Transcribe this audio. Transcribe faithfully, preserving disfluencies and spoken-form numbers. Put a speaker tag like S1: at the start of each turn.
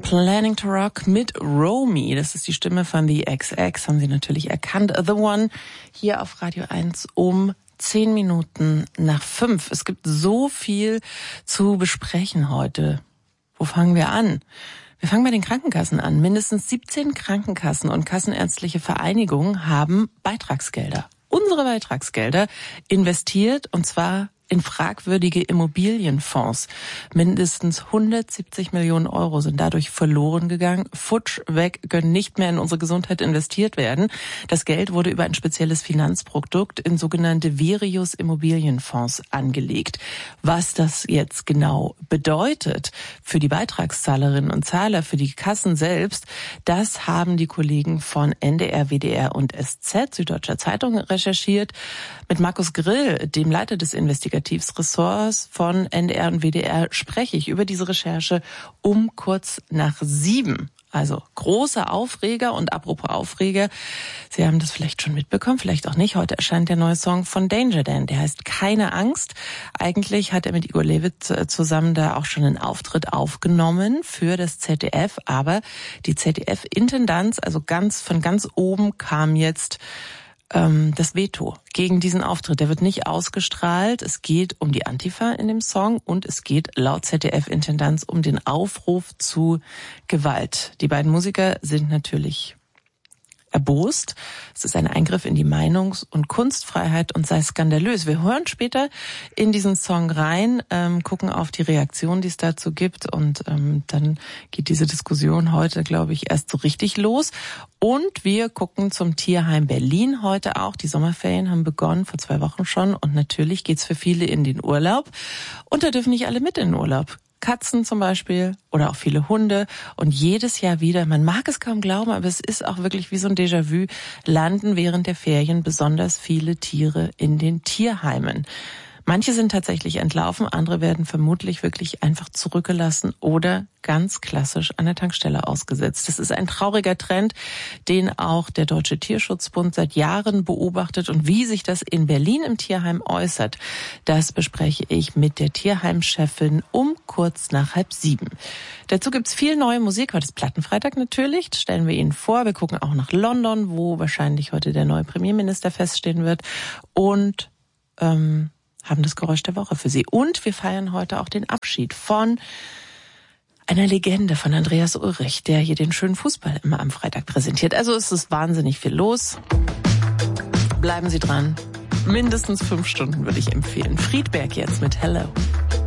S1: Planning to Rock mit Romy. Das ist die Stimme von The X X, haben Sie natürlich erkannt. The One hier auf Radio eins um zehn Minuten nach fünf. Es gibt so viel zu besprechen heute. Wo fangen wir an? Wir fangen bei den Krankenkassen an. Mindestens siebzehn Krankenkassen und kassenärztliche Vereinigungen haben Beitragsgelder, unsere Beitragsgelder, investiert, und zwar in fragwürdige Immobilienfonds. Mindestens hundertsiebzig Millionen Euro sind dadurch verloren gegangen. Futsch, weg, können nicht mehr in unsere Gesundheit investiert werden. Das Geld wurde über ein spezielles Finanzprodukt in sogenannte Virius Immobilienfonds angelegt. Was das jetzt genau bedeutet für die Beitragszahlerinnen und Zahler, für die Kassen selbst, das haben die Kollegen von N D R, W D R und S Z, Süddeutscher Zeitung, recherchiert. Mit Markus Grill, dem Leiter des Investigativressorts von N D R und W D R, spreche ich über diese Recherche um kurz nach sieben. Also großer Aufreger, und apropos Aufreger, Sie haben das vielleicht schon mitbekommen, vielleicht auch nicht. Heute erscheint der neue Song von Danger Dan, der heißt Keine Angst. Eigentlich hat er mit Igor Levit zusammen da auch schon einen Auftritt aufgenommen für das Z D F, aber die Z D F-Intendanz, also ganz von ganz oben, kam jetzt das Veto gegen diesen Auftritt. Der wird nicht ausgestrahlt. Es geht um die Antifa in dem Song und es geht laut Z D F-Intendanz um den Aufruf zu Gewalt. Die beiden Musiker sind natürlich erbost. Es ist ein Eingriff in die Meinungs- und Kunstfreiheit und sei skandalös. Wir hören später in diesen Song rein, ähm, gucken auf die Reaktion, die es dazu gibt, und ähm, dann geht diese Diskussion heute, glaube ich, erst so richtig los. Und wir gucken zum Tierheim Berlin heute auch. Die Sommerferien haben begonnen, vor zwei Wochen schon, und natürlich geht's für viele in den Urlaub. Und da dürfen nicht alle mit in den Urlaub. Katzen zum Beispiel oder auch viele Hunde, und jedes Jahr wieder, man mag es kaum glauben, aber es ist auch wirklich wie so ein Déjà-vu, landen während der Ferien besonders viele Tiere in den Tierheimen. Manche sind tatsächlich entlaufen, andere werden vermutlich wirklich einfach zurückgelassen oder ganz klassisch an der Tankstelle ausgesetzt. Das ist ein trauriger Trend, den auch der Deutsche Tierschutzbund seit Jahren beobachtet. Und wie sich das in Berlin im Tierheim äußert, das bespreche ich mit der Tierheimchefin um kurz nach halb sieben. Dazu gibt's viel neue Musik. Heute ist Plattenfreitag natürlich, das stellen wir Ihnen vor. Wir gucken auch nach London, wo wahrscheinlich heute der neue Premierminister feststehen wird. Und ähm, haben das Geräusch der Woche für Sie. Und wir feiern heute auch den Abschied von einer Legende, von Andreas Ulrich, der hier den schönen Fußball immer am Freitag präsentiert. Also es ist wahnsinnig viel los. Bleiben Sie dran. Mindestens fünf Stunden würde ich empfehlen. Friedberg jetzt mit Hello.